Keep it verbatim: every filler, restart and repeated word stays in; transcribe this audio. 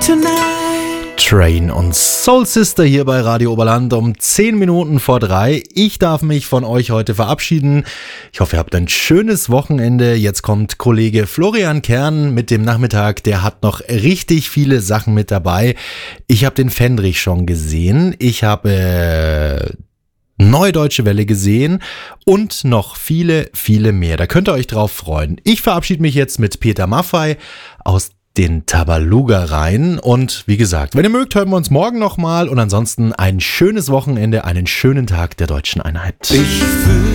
Train und Soul Sister hier bei Radio Oberland um zehn Minuten vor drei. Ich darf mich von euch heute verabschieden. Ich hoffe, ihr habt ein schönes Wochenende. Jetzt kommt Kollege Florian Kern mit dem Nachmittag. Der hat noch richtig viele Sachen mit dabei. Ich habe den Fendrich schon gesehen. Ich habe äh, Neue Deutsche Welle gesehen und noch viele, viele mehr. Da könnt ihr euch drauf freuen. Ich verabschiede mich jetzt mit Peter Maffay aus den Tabaluga rein. Und wie gesagt, wenn ihr mögt, hören wir uns morgen nochmal. Und ansonsten ein schönes Wochenende, einen schönen Tag der Deutschen Einheit. Ich fühl